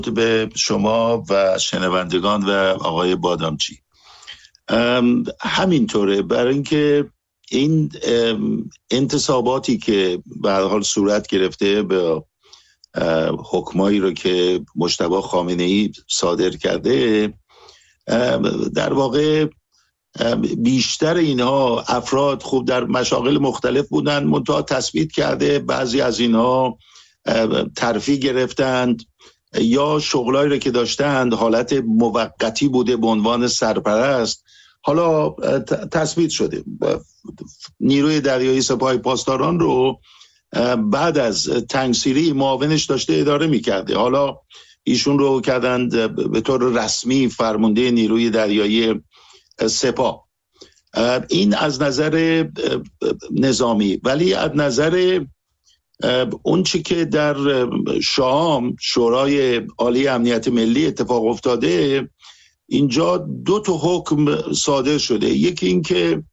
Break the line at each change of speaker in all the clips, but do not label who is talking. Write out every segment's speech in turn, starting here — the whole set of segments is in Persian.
به شما و شنوندگان و آقای بادامچی. همینطوره، برای اینکه این انتصاباتی که به هر حال صورت گرفته به حکمایی رو که مجتبی خامنه‌ای صادر کرده، در واقع بیشتر اینها افراد خوب در مشاغل مختلف بودند، منتها تثبیت کرده بعضی از اینها ترفیع گرفتند یا شغلایی رو که داشتند حالت موقتی بوده به عنوان سرپرست، حالا تثبیت شده. نیروی دریایی سپاه پاسداران رو بعد از تنگسیری معاونش داشته اداره می‌کرده، حالا ایشون رو کردند به طور رسمی فرمانده نیروی دریایی سپاه. این از نظر نظامی، ولی از نظر اون چی که در شام شورای عالی امنیت ملی اتفاق افتاده، اینجا 2 حکم صادر شده. یکی این که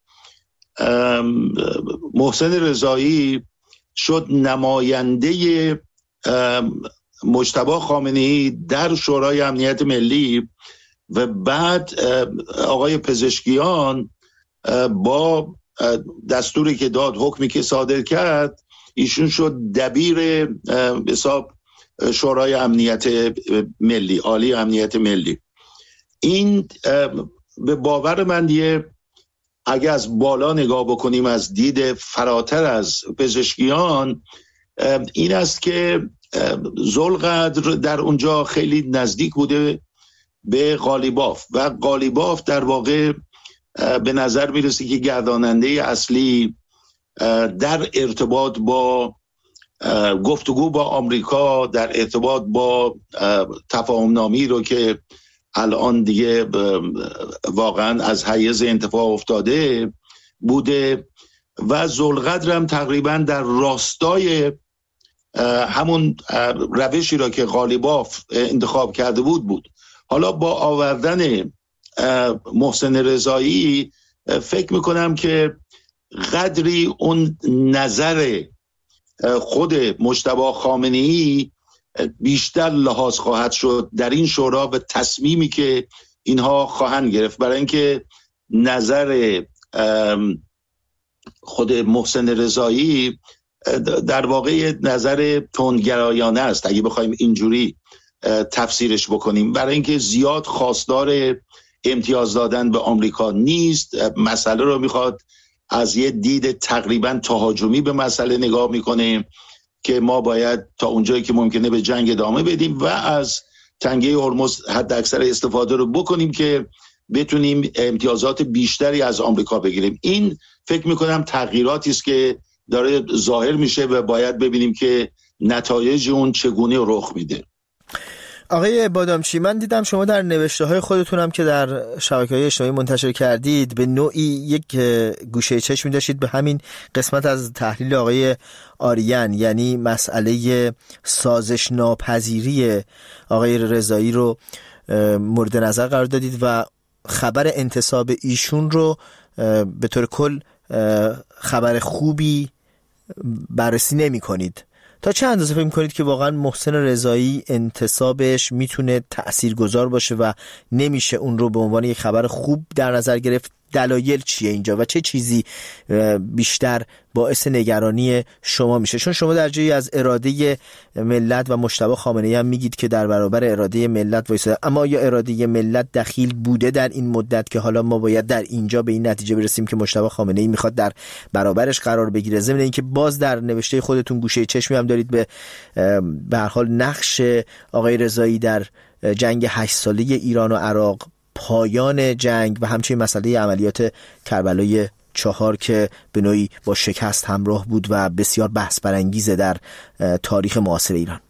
محسن رضایی شد نماینده مجتبی خامنه‌ای در شورای امنیت ملی و بعد آقای پزشکیان با دستوری که داد، حکمی که صادر کرد، ایشون شد دبیر حساب شورای امنیت ملی، عالی امنیت ملی. این به باور من اگه از بالا نگاه بکنیم، از دید فراتر از پزشکیان، این است که ذوالقدر در اونجا خیلی نزدیک بوده به قالیباف و قالیباف در واقع به نظر میرسه که گرداننده اصلی در ارتباط با گفتگو با آمریکا، در ارتباط با تفاهم نامی رو که الان دیگه واقعا از حیز انتفاع افتاده بوده و ذوالقدر هم تقریبا در راستای همون روشی را که قالیباف انتخاب کرده بود. حالا با آوردن محسن رضایی فکر میکنم که قدری اون نظر خود مجتبی خامنه‌ای بیشتر لحاظ خواهد شد در این شورا و تصمیمی که اینها خواهند گرفت، برای اینکه نظر خود محسن رضایی در واقع نظر تندگرایانه است اگه بخوایم اینجوری تفسیرش بکنیم، برای اینکه زیاد خواستار امتیاز دادن به آمریکا نیست، مسئله رو میخواد از یه دید تقریبا تهاجمی به مسئله نگاه میکنه که ما باید تا اونجایی که ممکنه به جنگ ادامه بدیم و از تنگه هرمز حد اکثر استفاده رو بکنیم که بتونیم امتیازات بیشتری از آمریکا بگیریم. این فکر میکنم تغییراتی است که داره ظاهر میشه و باید ببینیم که نتایج اون چگونه رخ میده.
آقای بادامچی، من دیدم شما در نوشته‌های خودتون هم که در شبکه‌های اجتماعی منتشر کردید به نوعی یک گوشه چشمی داشتید به همین قسمت از تحلیل آقای آریان، یعنی مسئله سازش ناپذیری آقای رضایی رو مورد نظر قرار دادید و خبر انتصاب ایشون رو به طور کل خبر خوبی بررسی نمی کنید. تا چه اندازه فکر می‌کنید که واقعا محسن رضایی انتصابش میتونه تأثیرگذار باشه و نمیشه اون رو به عنوان یک خبر خوب در نظر گرفت؟ دلایل چیه اینجا و چه چیزی بیشتر باعث نگرانی شما میشه؟ چون شما در جایی از اراده ملت و مجتبی خامنه‌ای هم میگید که در برابر اراده ملت وایساده، اما یا اراده ملت دخیل بوده در این مدت که حالا ما باید در اینجا به این نتیجه برسیم که مجتبی خامنه‌ای میخواد در برابرش قرار بگیره؟ ضمن اینکه باز در نوشته خودتون گوشه چشمی هم دارید به هر حال نقش آقای رضایی در جنگ 8 ساله ایران و عراق، پایان جنگ و همچنین مسئله عملیات کربلای 4 که به نوعی با شکست همراه بود و بسیار بحث برانگیزه در تاریخ معاصر ایران.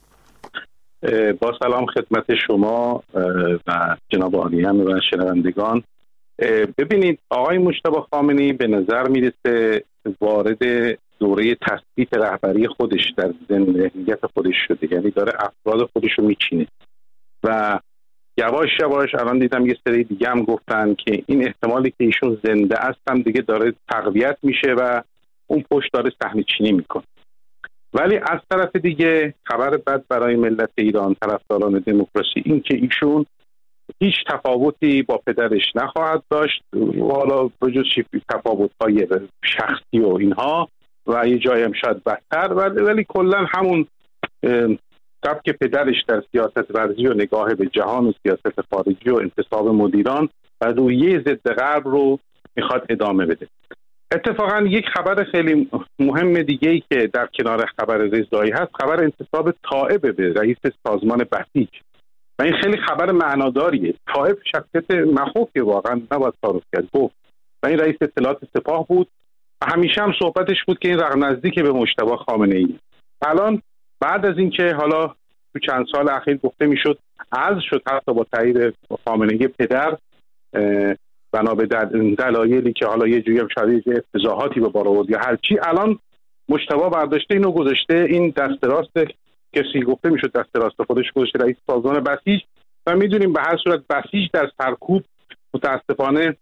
با سلام خدمت شما و جناب آریان و شنوندگان. ببینید، آقای مجتبی خامنه‌ای به نظر میرسه وارد دوره تثبیت رهبری خودش در ذهنیت خودش شده، یعنی داره افراد خودش رو میچینه و یواش یواش الان دیدم یه سری دیگه هم گفتن که این احتمالی که ایشون زنده است هم دیگه داره تقویت میشه و اون پشت داره صحنه چینی میکنه. ولی از طرف دیگه خبر بد برای ملت ایران، طرفداران دموکراسی، این که ایشون هیچ تفاوتی با پدرش نخواهد داشت، حالا بجز تفاوت‌های شخصی و اینها و یه جایی هم شاید بدتر، ولی کلا همون سبک پدرش در سیاست ورزی و نگاه به جهان و سیاست خارجی و انتصاب مدیران و رویه ضد غرب رو میخواد ادامه بده. اتفاقا یک خبر خیلی مهم دیگه‌ای که در کنار خبر رضایی هست، خبر انتصاب طائب به رئیس سازمان بسیج و این خیلی خبر معناداریه. طائب شخصیت مخوفی واقعا نباید تعارف کرد گفت و این رئیس اطلاعات سپاه بود و همیشه هم صحبتش بود که این رقم نزدیک به مجتبی خامنه‌ای. الان بعد از اینکه حالا تو چند سال اخیر گفته میشد عزل شد حتی با تایید خامنه‌ای پدر بنا به دلایلی که حالا یه جوری هم شاید افتضاحاتی به بار آورد یا هر چی، الان مجتبی برداشته اینو گذاشته این دست راست کسی گفته میشد دست راست خودش گذاشته رئیس سازمان بسیج و میدونیم به هر صورت بسیج در سرکوب متاسفانه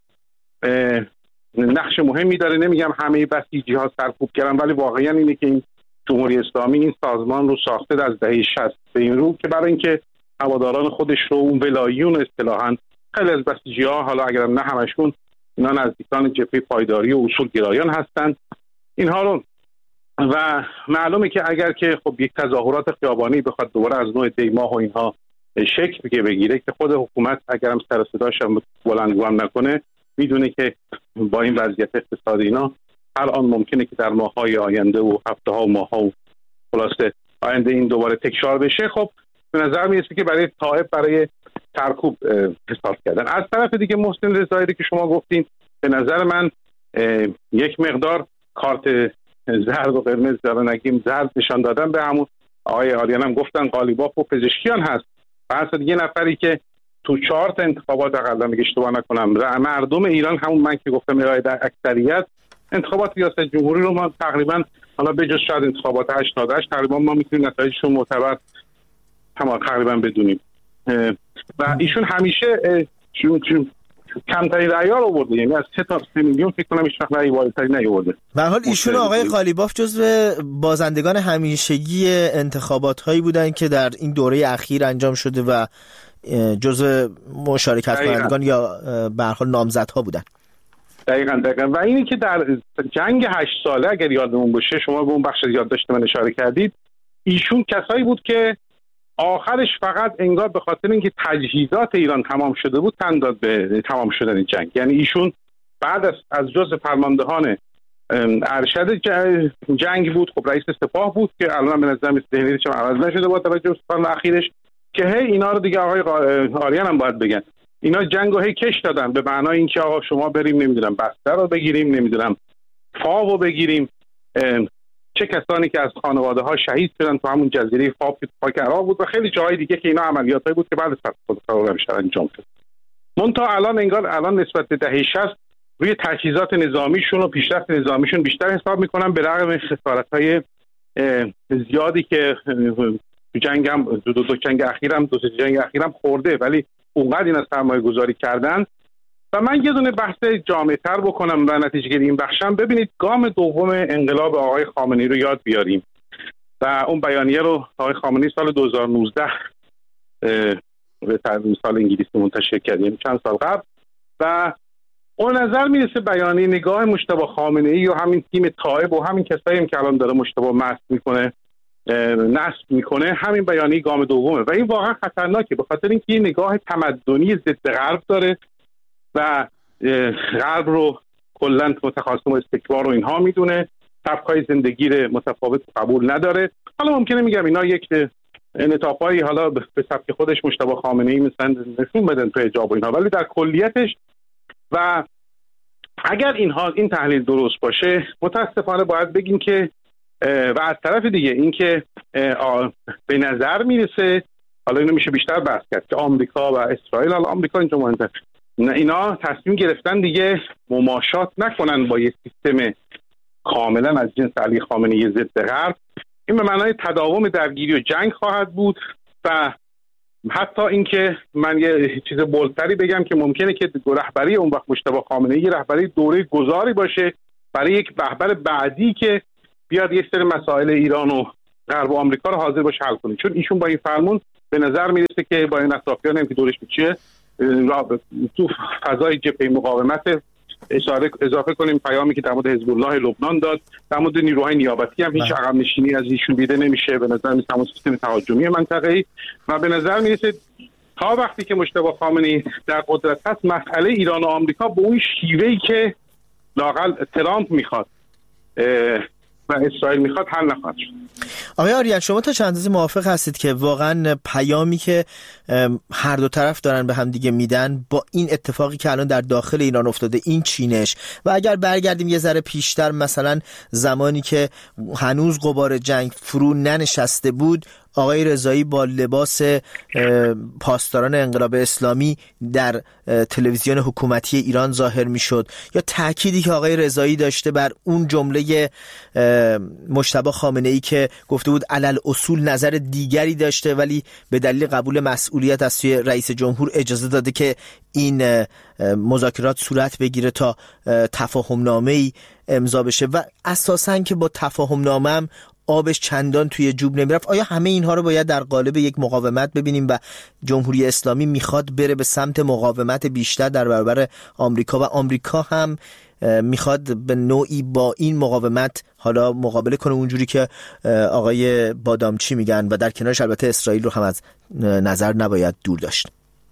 نقش مهمی داره. نمیگم همه بسیجی ها سرکوب کردن، ولی واقعا اینه که این جمهوری اسلامی این سازمان رو ساخته از دهه 60 به این رو که برای اینکه هواداران خودش رو اون ولایون اصطلاحاً خیلی از بسیجی ها، حالا اگرم نه همشون، اینا نزدیکان جبهه پایداری و اصول گرایان هستند، اینها رو و معلومه که اگر که خب یک تظاهرات خیابانی بخواد دوباره از نوع دیماه و اینها شکل بگیره که خود حکومت اگرم سر صداش هم بلندگوام نکنه میدونه که با این وضعیت اقتصادی اینا هر آن ممکنه که در ماه‌های آینده و هفته‌ها و ماه‌ها و خلاصه آینده این دوباره تکرار بشه. خب به نظر میاد که برای طائب برای سرکوب حساب کردن. از طرف دیگه محسن رضایی که شما گفتین به نظر من یک مقدار کارت زرد و قرمز دارن، نگیم زرد نشان دادن به همون آقای آریان هم گفتن قالیباف و پزشکیان هست و اصلا یه نفری که تو 4 تا انتخابات اقلا میگه اشتباه نکنم مردم ایران همون من که گفتم ارائه در اکثریت انتخابات ریاست جمهوری رو ما تقریبا حالا به جز شاید انتخابات 88 تقریبا ما میتونیم نتایجشون معتبر تقریبا بدونیم و ایشون همیشه کمترین رأی ها رو آورده، یعنی از 3 تا 3 میلیون فکر کنم هیچ وقت رأی بالاتری نیاورده.
به هر حال ایشون آقای قالیباف جزو بازندگان همیشگی انتخابات هایی بودن که در این دوره اخیر انجام شده و جزو مشارکت کنندگان یا به هر حال نامزدها بودن.
دقیقاً و اینی که در جنگ 8 ساله اگر یادمون باشه، شما به اون بخش یادداشت من اشاره کردید، ایشون کسایی بود که آخرش فقط انگار به خاطر اینکه تجهیزات ایران تمام شده بود تن داد به تمام شدن جنگ. یعنی ایشون بعد از جزء فرماندهان ارشد جنگ بود، خب رئیس سپاه بود که الان به نظر میاد ذهنیتش عوض نشده با توجه به سال اخیرش که هی اینا رو دیگه آقای آریان هم باید بگن، اینا جنگو هی کش دادن به معنای اینکه آقا شما بریم نمیدونم بستر رو بگیریم، نمیدونم فاو رو بگیریم. چه کسانی که از خانواده ها شهید شدن تو همون جزیره فاو که خاک عراق بود و خیلی جاهای دیگه که اینا عملیاتایی بود که بعد از خودکار انجام شد. منتها الان نسبت به دهه 60 روی تجهیزات نظامیشون و پیشرفت نظامیشون بیشتر حساب میکنن، به رغم خسارت‌های زیادی که جنگ هم دو جنگ اخیرم خورده، ولی اونقدر اینا سرمایه گذاری کردن. و من یه دونه بحث جامع‌تر بکنم و نتیجه گیری این بخشم. ببینید گام دوم انقلاب آقای خامنه‌ای رو یاد بیاریم و اون بیانیه رو آقای خامنه‌ای سال 2019 به تعبیر سال انگلیسی منتشر کرد، یعنی چند سال قبل، و اون نظر میرسه بیانیه نگاه مجتبی خامنه‌ای و همین تیم طائب و همین کسایی که الان داره مجتبی مست میکنه نصب میکنه، همین بیانیه گام دومه و این واقعا خطرناکه به خاطر اینکه یه نگاه تمدنی ضد غرب داره و غرب رو کلا متخاصم استکبار و اینها میدونه، سبکای زندگی متفاوت قبول نداره. حالا ممکنه میگم اینا یک انعطافایی حالا به سبک خودش مجتبی خامنه‌ای مثلا نشون بدن تو حجاب و اینها، ولی در کلیتش و اگر این تحلیل درست باشه متاسفانه باید بگیم که و از طرف دیگه این که به نظر میرسه، حالا اینو میشه بیشتر بحث کرد که آمریکا و اسرائیل، حالا آمریکا اینجا مهمتر، اینا تصمیم گرفتن دیگه مماشات نکنن با یه سیستم کاملا از جنس علی خامنه‌ای ضد غرب. این به معنای تداوم درگیری و جنگ خواهد بود و حتی اینکه من یه چیز بولتری بگم که ممکنه که رهبری اون وقت مجتبی خامنه‌ای رهبری دوره گذاری باشه برای یک رهبر بعدی که بیاد یک سری مسائل ایران و غرب و آمریکا رو حاضر باشه حل کنه، چون ایشون با این فرمون به نظر میرسه که با این اطرافیان که دورش میشه تو فضای جبهه مقاومت اضافه کنیم پیامی که در مورد حزب الله لبنان داد، در مورد نیروهای نیابتی هم هیچ عقب نشینی از ایشون دیده نمیشه. به نظر میاد همون سیستم تهاجمی منطقه‌ای و به نظر میرسه تا وقتی که مجتبی خامنه‌ای در قدرت هست مسئله ایران و آمریکا به اون شیوهی که لااقل ترامپ میخواد و اسرائیل میخواد حل نخواهد شد.
آقای آریان شما تا چند اندازه موافق هستید که واقعا پیامی که هر دو طرف دارن به هم دیگه میدن با این اتفاقی که الان در داخل ایران افتاده، این چینش، و اگر برگردیم یه ذره پیشتر، مثلا زمانی که هنوز غبار جنگ فرو ننشسته بود، آقای رضایی با لباس پاسداران انقلاب اسلامی در تلویزیون حکومتی ایران ظاهر میشد، یا تأکیدی که آقای رضایی داشته بر اون جمله مجتبی خامنه‌ای که گفته بود علل اصول نظر دیگری داشته ولی به دلیل قبول مسئولیت از سوی رئیس جمهور اجازه داده که این مذاکرات صورت بگیره تا تفاهم نامه‌ای امضا بشه و اساساً که با تفاهم نامه هم آبش چندان توی جوب نمیرفت. آیا همه اینها رو باید در قالب یک مقاومت ببینیم و جمهوری اسلامی میخواد بره به سمت مقاومت بیشتر در برابر آمریکا و آمریکا هم میخواد به نوعی با این مقاومت حالا مقابله کنه اونجوری که آقای بادامچی میگن و در کنارش البته اسرائیل رو هم از نظر نباید دور داشت؟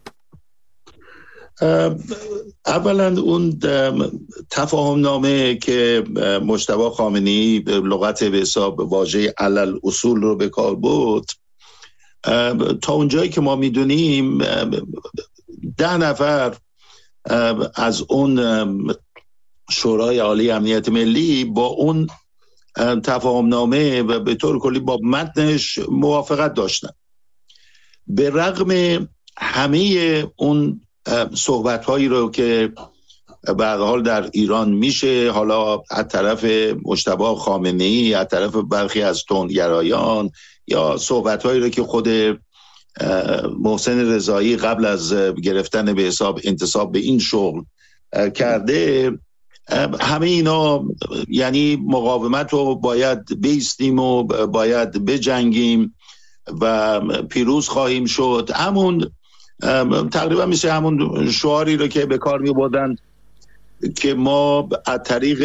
اولا اون تفاهم نامه که مجتبی خامنه‌ای به لغت به حساب واژه علل اصول رو به کار برد، تا اونجایی که ما میدونیم 10 نفر از اون شورای عالی امنیت ملی با اون تفاهم نامه و به طور کلی با متنش موافقت داشتن. به رغم همه اون صحبت هایی رو که به هر حال در ایران میشه، حالا از طرف مجتبی خامنه‌ای، از طرف برخی از تندگرایان، یا صحبت هایی رو که خود محسن رضایی قبل از گرفتن به حساب انتصاب به این شغل کرده، همه اینا یعنی مقاومت رو باید بیستیم و باید بجنگیم و پیروز خواهیم شد. همون تقریبا میشه همون شعاری رو که به کار می‌بردن که ما از طریق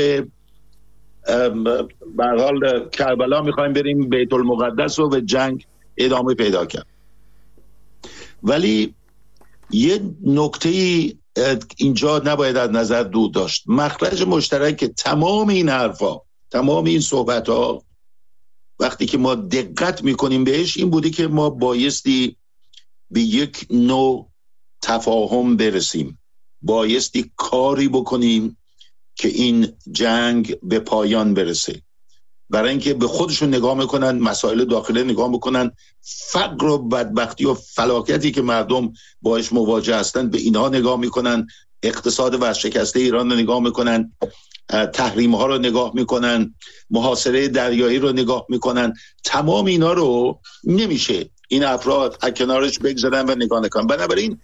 به هر حال کربلا می‌خوایم بریم بیت المقدس و به جنگ ادامه پیدا کرد. ولی یه نکته‌ای اینجا نباید از نظر دور داشت. مخرج مشترک تمام این حرفا، تمام این صحبت‌ها، وقتی که ما دقت می‌کنیم بهش، این بوده که ما بایستی به یک نوع تفاهم برسیم، بایستی کاری بکنیم که این جنگ به پایان برسه. برای اینکه به خودشون نگاه میکنن، مسائل داخلی نگاه میکنن، فقر و بدبختی و فلاکتی که مردم باش مواجه هستند به اینها نگاه میکنن، اقتصاد ورشکسته ایران رو نگاه میکنن، تحریم ها رو نگاه میکنن، محاصره دریایی رو نگاه میکنن. تمام اینا رو نمیشه این افراد از کنارش بگذارن و نگاه نکنن. بنابراین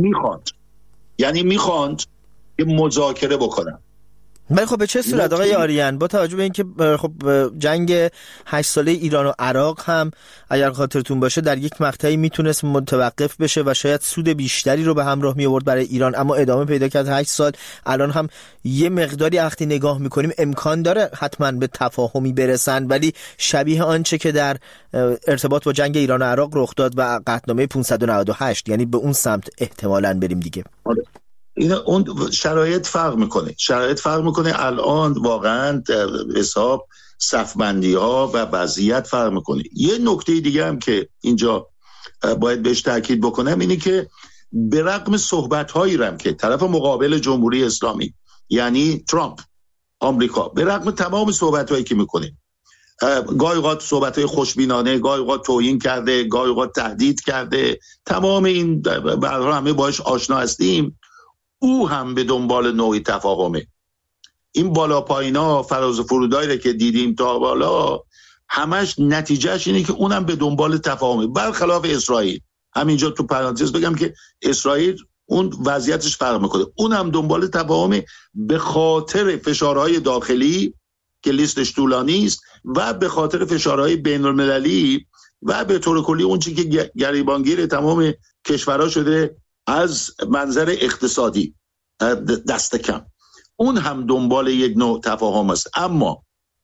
میخواند که مذاکره بکنن.
ولی خب به چه صورت آقای آریان؟ با توجه به اینکه خب جنگ 8 ساله ایران و عراق هم اگر خاطرتون باشه در یک مقطعی میتونست متوقف بشه و شاید سود بیشتری رو به همراه می آورد برای ایران، اما ادامه پیدا کرد 8 سال. الان هم یه مقداری وقتی نگاه میکنیم امکان داره حتما به تفاهمی برسن، ولی شبیه آنچه که در ارتباط با جنگ ایران و عراق رخ داد و قطعنامه 598، یعنی به اون سمت احتمالاً بریم دیگه.
اون شرایط فرق میکنه. الان واقعا حساب صفبندی ها و وضعیت فرق میکنه. یه نکته دیگه هم که اینجا باید بهش تاکید بکنم اینه که به رغم صحبت هایی هم که طرف مقابل جمهوری اسلامی یعنی ترامپ آمریکا، به رغم تمام صحبت هایی که میکنه، گاهی اوقات صحبت های خوشبینانه، گاهی اوقات توهین کرده، گاهی اوقات تهدید کرده، تمام این برای همه باش آشنا هستیم، او هم به دنبال نوعی تفاهمه. این بالا پایینا، فراز و فرودایی که دیدیم تا بالا، همش نتیجهش اینه که اونم به دنبال تفاهمه، برخلاف اسرائیل. همینجا تو پرانتز بگم که اسرائیل اون وضعیتش فرق میکنه، اونم دنبال تفاهمه به خاطر فشارهای داخلی که لیستش طولانی است و به خاطر فشارهای بین‌المللی و به طور کلی اون چیزی که گریبانگیر تمام کشورها شده از منظر اقتصادی دست کم، اون هم دنبال یک نوع تفاهم است. اما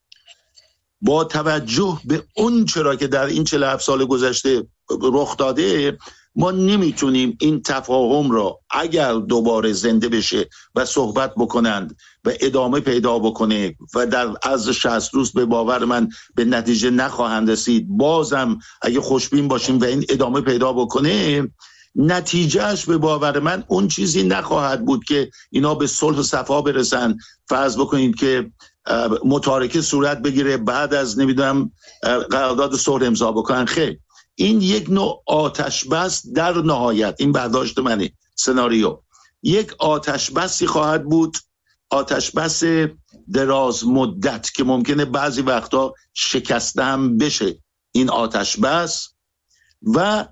با توجه به اون چرا که در این 47 سال گذشته رخ داده، ما نمیتونیم این تفاهم را اگر دوباره زنده بشه و صحبت بکنند و ادامه پیدا بکنه و در عرض 60 روز به باور من به نتیجه نخواهند رسید، بازم اگه خوشبین باشیم و این ادامه پیدا بکنه، نتیجهش به باور من اون چیزی نخواهد بود که اینا به صلح و صفا برسن. فرض بکنید که متارکه صورت بگیره بعد از نمیدونم قرارداد صلح امضا بکنن. خیر، این یک نوع آتش بس در نهایت، این برداشت منه، سناریو یک آتش بسی خواهد بود، آتش بس دراز مدت که ممکنه بعضی وقتا شکسته هم بشه این آتش بس و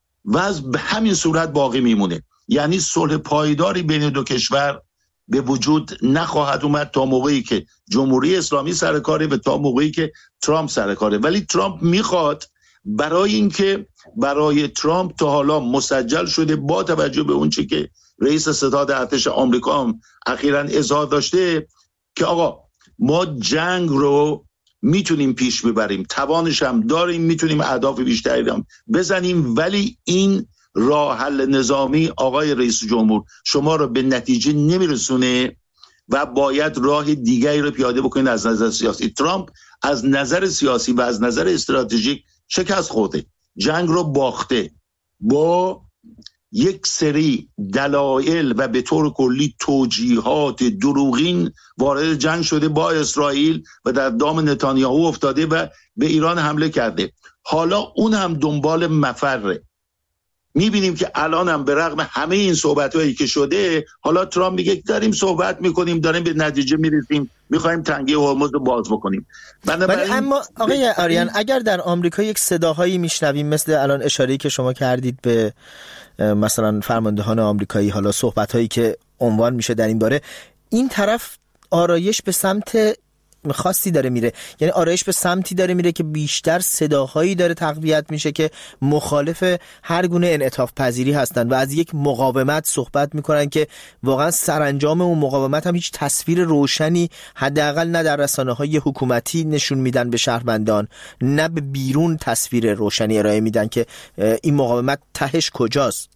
به همین صورت باقی میمونه. یعنی صلح پایداری بین دو کشور به وجود نخواهد اومد تا موقعی که جمهوری اسلامی سر کاره و تا موقعی که ترامپ سر کاره. ولی ترامپ میخواد، برای اینکه برای ترامپ تا حالا مسجل شده با توجه به اون چی که رئیس ستاد ارتش آمریکا هم اخیراً اظهار داشته که آقا ما جنگ رو میتونیم پیش ببریم، توانش هم داریم، میتونیم اهداف بیشتری هم بزنیم، ولی این راه حل نظامی آقای رئیس جمهور شما رو به نتیجه نمیرسونه و باید راه دیگری رو پیاده بکنید از نظر سیاسی. ترامپ از نظر سیاسی و از نظر استراتژیک شکست خورده، جنگ رو باخته، با یک سری دلایل و به طور کلی توجیهات دروغین وارد جنگ شده با اسرائیل و در دام نتانیاهو افتاده و به ایران حمله کرده. حالا اون هم دنبال مفره. میبینیم که الان هم به رغم همه این صحبت‌هایی که شده، حالا ترامپ میگه داریم صحبت میکنیم، داریم به نتیجه میرسیم، میخوایم تنگه هرمز رو باز بکنیم.
ولی اما آقای آریان، اگر در آمریکا یک صداهایی میشنویم مثل الان اشاره‌ای که شما کردید به مثلا فرماندهان آمریکایی، حالا صحبت‌هایی که عنوان میشه در این باره، این طرف آرایش به سمت خاصی داره میره، یعنی آرایش به سمتی داره میره که بیشتر صداهایی داره تقویت میشه که مخالف هر گونه انعطاف پذیری هستن و از یک مقاومت صحبت میکنن که واقعا سرانجام اون مقاومت هم هیچ تصویر روشنی حداقل نه در رسانه‌های حکومتی نشون میدن به شهروندان، نه به بیرون تصویر روشنی ارائه میدن که این مقاومت تهش کجاست.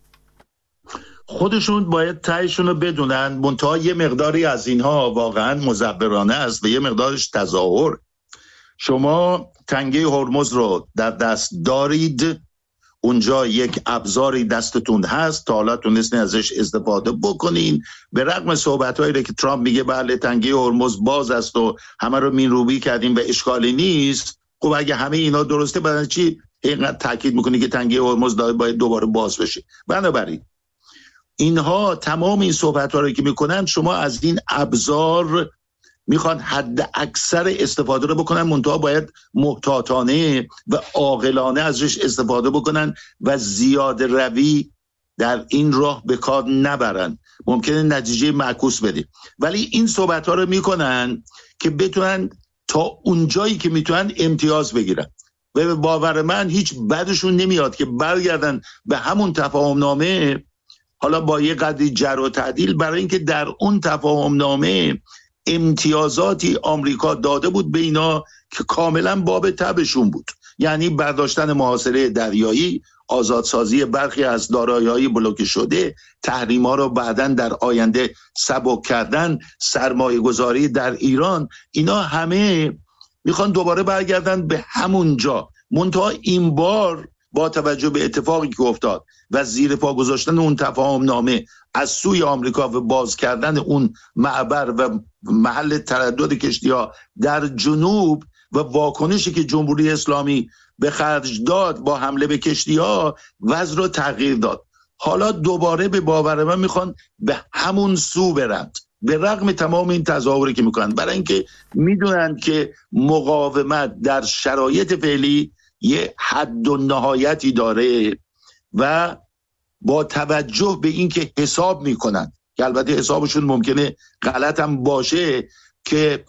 خودشون باید تهشون رو بدونن، منتها یه مقداری از اینها واقعا مزورانه است و یه مقدارش تظاهر. شما تنگه هرمز رو در دست دارید، اونجا یک ابزاری دستتون هست، تا حالا تونستین ازش استفاده بکنین. به رغم صحبت‌هایی که ترامپ میگه بله تنگه هرمز باز است و همه رو مینروبی کردیم و اشکالی نیست، خب اگه همه اینا درسته بعد چی اینقدر تاکید میکنی که تنگه هرمز باید دوباره باز بشه؟ بنابراین اینها تمام این صحبت‌ها رو که میکنن، شما از این ابزار میخوان حد اکثر استفاده رو بکنن، منتها باید محتاطانه و عاقلانه ازش استفاده بکنن و زیاده روی در این راه به کار نبرن، ممکنه نتیجه معکوس بده. ولی این صحبت‌ها رو میکنن که بتونن تا اونجایی که میتونن امتیاز بگیرن و به باور من هیچ بدشون نمیاد که برگردن به همون تفاهم نامه، حالا با یه قدری جر و تعدیل، برای اینکه در اون تفاهم نامه امتیازاتی آمریکا داده بود به اینا که کاملا باب تبشون بود، یعنی برداشتن محاصره دریایی، آزادسازی برخی از دارایی‌های بلوکه شده، تحریم‌ها رو بعداً در آینده سبک کردن، سرمایه‌گذاری در ایران. اینا همه میخوان دوباره برگردن به همون جا، منتها این بار با توجه به اتفاقی که افتاد و زیر پا گذاشتن اون تفاهم نامه از سوی آمریکا و باز کردن اون معبر و محل تردد کشتی‌ها در جنوب و واکنشی که جمهوری اسلامی به خرج داد با حمله به کشتی‌ها، وضع رو تغییر داد. حالا دوباره به باور من میخوان به همون سو برند، به رغم تمام این تظاهری که میکنن، برای اینکه میدونن که مقاومت در شرایط فعلی یه حد و نهایتی داره و با توجه به اینکه حساب میکنن که البته حسابشون ممکنه غلط هم باشه، که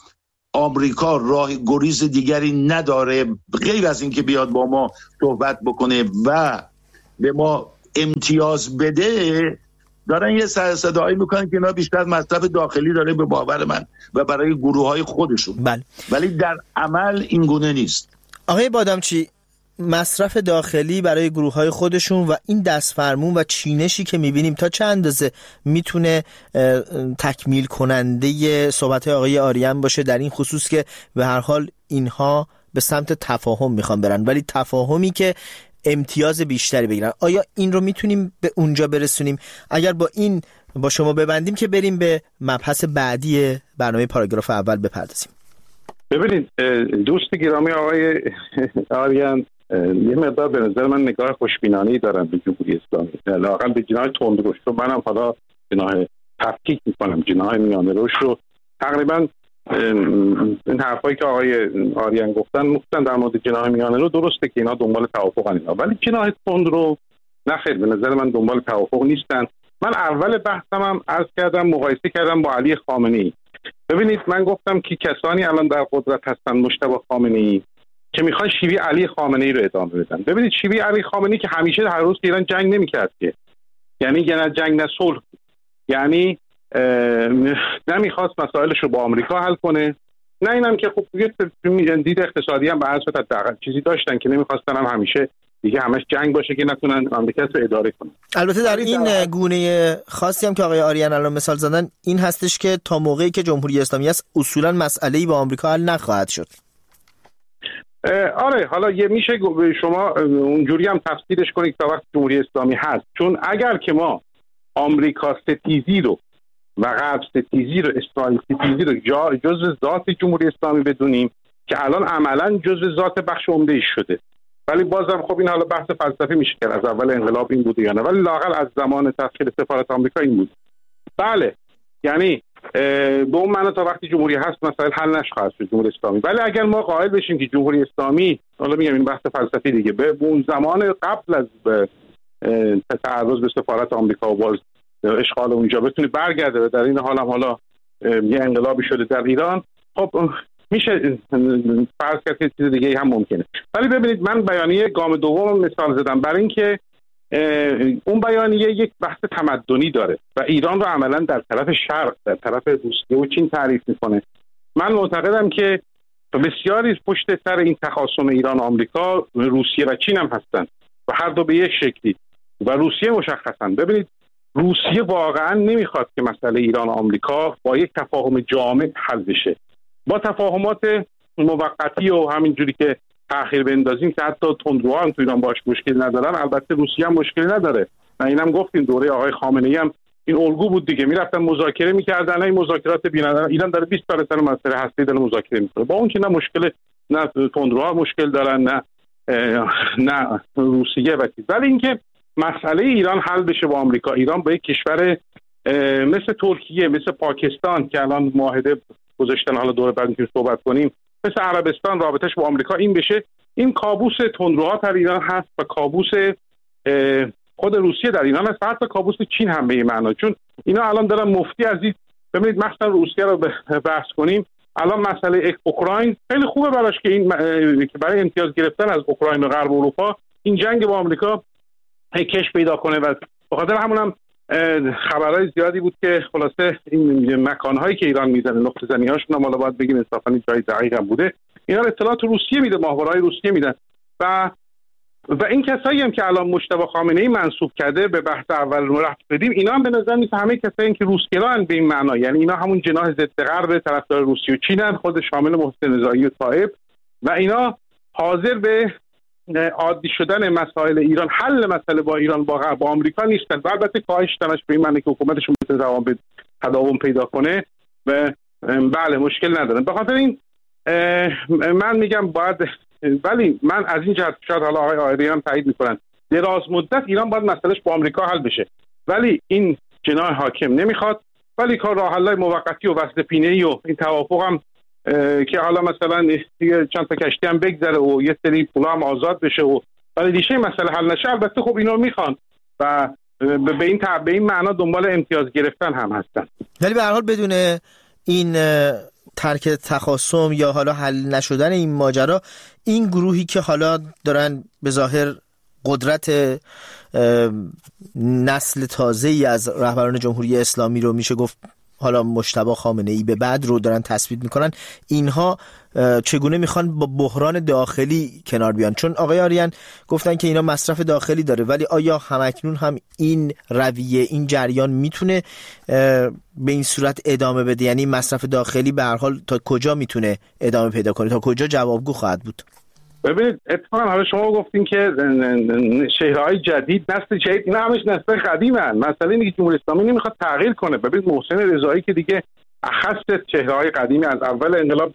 آمریکا راه گریز دیگری نداره غیر از اینکه بیاد با ما صحبت بکنه و به ما امتیاز بده، دارن یه سر صدایی میکنن که اینا بیشتر مصرف داخلی داره به باور من و برای گروه‌های خودشون.
بله.
ولی در عمل این گونه نیست.
آقای بادامچی، مصرف داخلی برای گروه‌های خودشون و این دستفرمون و چینشی که می‌بینیم تا چند اندازه میتونه تکمیل کننده صحبت‌های آقای آریان باشه در این خصوص که به هر حال اینها به سمت تفاهم میخوان برن، ولی تفاهمی که امتیاز بیشتری بگیرن. آیا این رو میتونیم به اونجا برسونیم؟ اگر با این با شما ببندیم که بریم به مبحث بعدی برنامه پاراگراف اول بپردازیم.
ببینید دوست گرامی آقای آریان یه مقدار به نظر من نگاه خوشبینانه‌ای دارن به جمهوری اسلامی، لااقل به جناح تندروش رو. منم حالا جناح تفکیک میکنم، جناح میانه روش رو تقریبا این حرفایی که آقای آریان گفتن در مورد جناح میانه رو درسته که اینا دنبال توافقن اینا، ولی جناح تندرو نخیر، به نظر من دنبال توافق نیستن. من اول بحثم هم عرض کردم، مقایسه کردم با علی خامنه‌ای. ببینید من گفتم که کسانی الان در قدرت هستن، مجتبی خامنه‌ای، که میخوان شیوه علی خامنه‌ای رو ادامه بدن. ببینید شیوه علی خامنه‌ای که همیشه هر روز ایران جنگ نمی‌کرد که، یعنی نه جنگ نه صلح، یعنی نمیخواست مسائلش رو با آمریکا حل کنه، نه اینم که خب یه دید اقتصادی هم به حسب چیزی داشتن که نمیخواستن هم همیشه دیگه همش جنگ باشه که نتونن مملکت رو اداره کنن.
البته در این گونه خاصی هم که آقای آریان الان مثال زدن این هستش که تا موقعی که جمهوری اسلامی است اصولا مسئله‌ای با آمریکا حل نخواهد شد.
آره، حالا یه میشه شما اونجوری هم تفسیرش کنید تا وقت جمهوری اسلامی هست، چون اگر که ما آمریکا ستیزی رو و غرب ستیزی رو، اسرائیل ستیزی رو جزء ذات جمهوری اسلامی بدونیم که الان عملاً جزء ذات بخش عمده‌ای شده، ولی بازم خب این حالا بحث فلسفی میشه که از اول انقلاب این بوده یا نه، ولی لااقل از زمان تشکیل سفارت آمریکا این بود. بله، یعنی به اون معنی تا وقتی جمهوری هست مسائل حل نخواهد شد جمهوری اسلامی. ولی اگر ما قائل بشیم که جمهوری اسلامی، حالا میگم این بحث فلسفی دیگه، به اون زمان قبل از تعرض به سفارت آمریکا و باز اشغال اونجا بتونه برگرده و در این حال هم حالا یه انقلابی شده در ایران، خب میشه فرض کرد که چیز دیگه هم ممکنه. ولی ببینید من بیانیه گام دوم مثال زدم برای اینکه اون بیانیه یک بحث تمدنی داره و ایران رو عملا در طرف شرق، در طرف روسیه و چین تعریف میکنه. من معتقدم که بسیاری پشت سر این تخاصم ایران و آمریکا روسیه و چین هم هستن و هر دو به یک شکلی و روسیه مشخصا. ببینید روسیه واقعا نمیخواد که مسئله ایران و آمریکا با یک تفاهم جامع حل بشه. با تفاهمات موقتی و همینجوری که تأخیر بندازیم که حتی تندروها هم تو ایران باش مشکل ندارن، البته روسیه هم مشکل نداره. و اینم گفتیم دوره آقای خامنه‌ای هم این الگو بود دیگه، میرفتن مذاکره میکردن، این مذاکرات بی‌نظیر. ایران داره 20 سال سر مسئله هستی داره مذاکره میکنه، با اون که نه مشکل، نه تندروها مشکل دارن، نه روسیه و چیز. ولی اینکه مسئله ایران حل بشه با آمریکا، ایران با یک کشور مثل ترکیه، مثل پاکستان که الان معاهده گذاشتن، حالا دوره بعد میتونیم صحبت کنیم، مثل عربستان رابطش با آمریکا این بشه، این کابوس تندروها در ایران هست و کابوس خود روسیه در ایران هست، حتی کابوس چین هم به این معنا، چون اینا الان دارن مفتی عزیز. ببینید مثلا روسیه رو بحث کنیم، الان مسئله اوکراین خیلی خوبه براش که این که برای امتیاز گرفتن از اوکراین و غرب اروپا این جنگ با آمریکا کش پیدا کنه و به خاطر همونم خبرهای زیادی بود که خلاصه این مکانهایی که ایران میزنه، نقطه زنی‌هاشون هم حالا باید بگیم انصافا جای دقیق هم بوده، اینا اطلاعات روسیه میده، ماهوارهای روسیه میدن و این کسایی هم که الان مجتبی خامنه‌ای منسوب کرده به بحث اول رفت بدیم، اینا هم به نظر میاد همه کسایی که روسگران به این معنا، یعنی اینا همون جناح ضد غرب طرفدار روسیه و چینن، خود شامل محسن رضایی و طائب، و اینا حاضر به عادی شدن مسائل ایران، حل مسئله با ایران با آمریکا نیستن. البته کاهش تنش به این معنی که حکومتشون بتونه تداوم پیدا کنه و بله مشکل ندارن. به خاطر این من میگم باید، ولی من از این جهت شاید حالا آقای آریان تایید میکنن، دراز مدت ایران باید مسئلهش با آمریکا حل بشه، ولی این جناح حاکم نمیخواد، ولی کار راه حلای موقتی و وصل پینه‌ای و این توافق هم که حالا مثلا چند تا کشتی هم بگذره و یه سری پولا هم آزاد بشه و ولی دیشه مسئله حل نشه، البته خب اینا میخوان و به این معنا دنبال امتیاز گرفتن هم هستن.
ولی به هر حال بدون این ترک تخاصم یا حالا حل نشدن این ماجرا، این گروهی که حالا دارن به ظاهر قدرت نسل تازه‌ای از رهبران جمهوری اسلامی رو میشه گفت حالا مجتبی خامنه‌ای به بعد رو دارن تثبیت میکنن، اینها چگونه میخوان با بحران داخلی کنار بیان؟ چون آقای آریان گفتن که اینا مصرف داخلی داره، ولی آیا همکنون هم این رویه، این جریان میتونه به این صورت ادامه بده؟ یعنی مصرف داخلی به هر حال تا کجا میتونه ادامه پیدا کنه، تا کجا جوابگو خواهد بود؟
ببینید اتفاقا حالا شما گفتین که چهره‌های جدید، نسل جدید، اینا همش نسل قدیمن. مسئله اینه که جمهوری اسلامی نمیخواد تغییر کنه. ببینید محسن رضایی که دیگه اخص چهره‌های قدیمی از اول انقلاب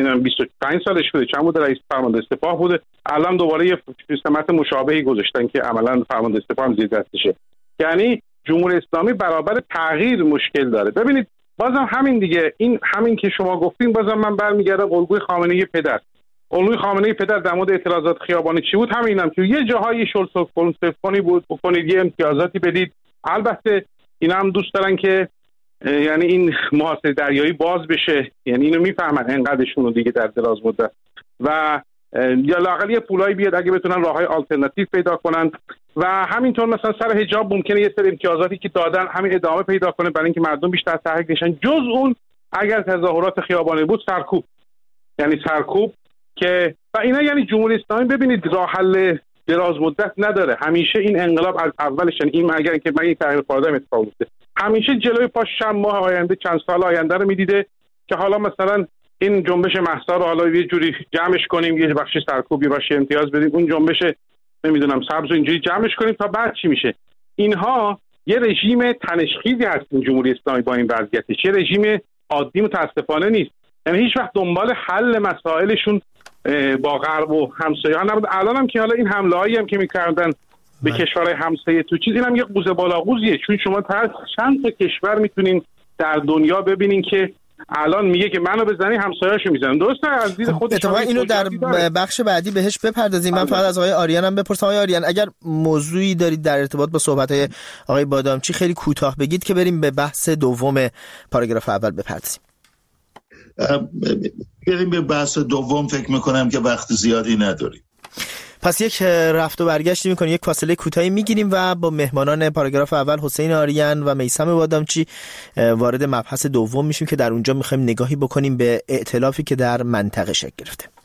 25 سالش بوده، چند بوده رئیس فرمانده سپاه بوده، الان دوباره یه سمت مشابهی گذاشتن که عملاً فرمانده سپاه هم زیر دستشه. یعنی جمهوری اسلامی برابر تغییر مشکل داره. ببینید بازم همین دیگه، این همین که شما گفتین، بازم من برمیگردم الگوی خامنه‌ای پدر. الگوی خامنه‌ای پدر در مورد اعتراضات خیابانی چی بود؟ همینم که یه جاهای شورت کنسپونی بود، بکنید یه امتیازاتی بدید. البته اینا هم دوست دارن که یعنی این محاصره دریایی باز بشه، یعنی اینو میفهمن انقدرشون رو دیگه در دراز مدت، و یا لااقل یه پولایی بیاد اگه بتونن راههای آلترناتیو پیدا کنن. و همینطور مثلا سر حجاب ممکنه یه سری امتیازاتی که دادن همین ادامه پیدا کنه برای اینکه مردم بیشتر تحریک بشن. جز اون اگر تظاهرات خیابانی بود سرکوب، یعنی سرکوب که و اینا. یعنی جمهوری اسلامی ببینید راه حل دراز مدت نداره. همیشه این انقلاب از اولش، این اگر که من این تغییر پارادایم اتفاق افتاده، همیشه جلوی پاش چند ماه آینده، چند سال آینده رو میدیده که حالا مثلا این جنبش مهسا رو حالا یه جوری جمعش کنیم، یه بخش سرکوب، یه بخش امتیاز بدیم، اون جنبش نمیدونم سبز رو اینجوری جمعش کنیم تا بعد چی میشه. اینها یه رژیم تنش‌خیزی هست جمهوری اسلامی با این وضعیتش، یه رژیم عادی متاسفانه نیست. یعنی هیچ وقت دنبال حل مسائلشون با غرب و همسایه‌ها نبود. الان هم که حالا این حمله‌هایی هم که می‌کردن به کشورهای همسایه تو چیز، اینم یه قوزه بالاقوزیه، چون شما چند تا کشور میتونین در دنیا ببینین که الان میگه که منو بزنی همسایه‌اشو میزنن. درسته از دید خودش.
اتفاقا اینو در بخش بعدی بهش بپردازیم. من فقط از آقای آریان هم بپرسم. آقای آریان، اگر موضوعی دارید در ارتباط با صحبت‌های آقای بادامچی خیلی کوتاه بگید که بریم به بحث دوم پاراگراف اول بپردازیم.
بریم به بحث دوم. فکر میکنم که وقت زیادی نداریم.
پس یک رفت و برگشتی میکنیم، یک فاصله کوتاهی میگیریم و با مهمانان پاراگراف اول حسین آریان و میثم بادامچی وارد مبحث دوم میشیم که در اونجا میخوایم نگاهی بکنیم به ائتلافی که در منطقه شکل گرفته.